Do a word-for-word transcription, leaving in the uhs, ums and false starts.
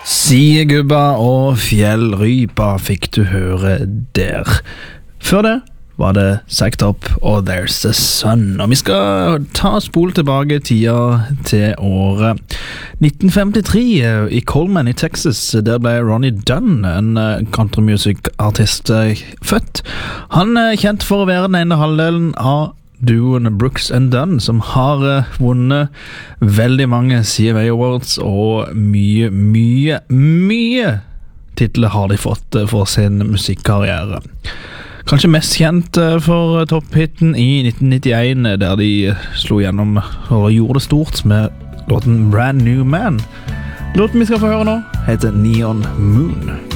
Siegubba og Fjellrypa fikk du høre der. Før det var det Sacked Up og There's the Sun. Og vi skal ta spol tilbake tida til året nitten femtitre i Coleman i Texas. Der ble Ronnie Dunn, en country music artist, født. Han er kjent for å være den ene halvdelen av duoen Brooks and Dunn, som har uh, vunnet veldig mange C M A Awards, og mye, mye, mye titler har de fått uh, for sin musikkarriere. Kanskje mest kjent uh, for topphitten i nitten nittien, der de uh, slo gjennom og gjorde det stort med låten Brand New Man. Låten vi skal få høre nå heter Neon Moon.